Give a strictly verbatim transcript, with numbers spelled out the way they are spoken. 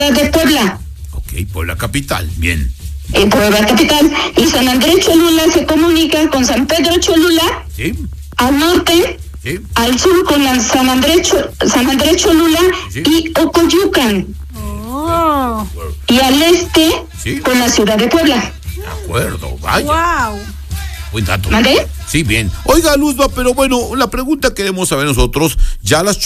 de Puebla. Ok, Puebla capital, bien. En Puebla capital. Y San Andrés Cholula se comunica con San Pedro Cholula. Sí. Al norte. Sí. Al sur con la San Andrés, Cho, San Andrés Cholula, sí, y Ocoyucan. Oh. Y al este, sí, con la ciudad de Puebla. De acuerdo, vaya. Wow. Buen dato. ¿Mandé? Sí, bien. Oiga, Luzma, pero bueno, la pregunta que queremos saber nosotros, ya las